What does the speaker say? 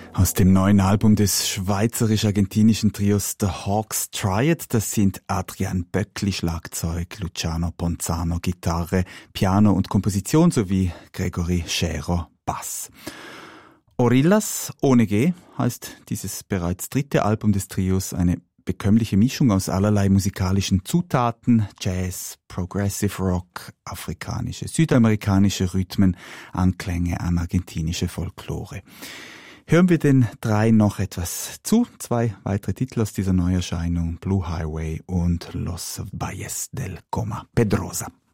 Aus dem neuen Album des schweizerisch-argentinischen Trios The Hawks Triad, das sind Adrian Böckli Schlagzeug, Luciano Ponzano Gitarre, Piano und Komposition sowie Gregory Scherer Bass. Orillas ohne G heißt dieses bereits dritte Album des Trios, eine bekömmliche Mischung aus allerlei musikalischen Zutaten, Jazz, Progressive Rock, afrikanische, südamerikanische Rhythmen, Anklänge an argentinische Folklore. Hören wir den drei noch etwas zu. 2 weitere Titel aus dieser Neuerscheinung, Blue Highway und Los Valles del Coma Pedrosa.